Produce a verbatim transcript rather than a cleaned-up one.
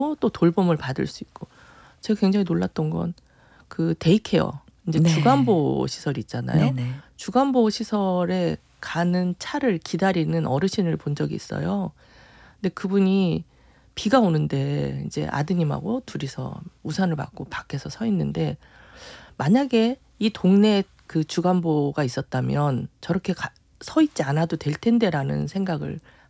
또 돌봄을 받을 수 있고. 제가 굉장히 놀랐던 건 그 데이케어 인제 네. 주간보호 시설 있잖아요. 네네. 주간보호 시설에 가는 차를 기다리는 어르신을 본 적이 있어요. 근데 그분이 비가 오는데 인제 아드님하고 둘이서 우산을 받고 밖에서 서 있는데 만약에 이 동네에 그 주간보호가 있었다면 저렇게 가 서 있지 않아도 될 텐데라는 생각을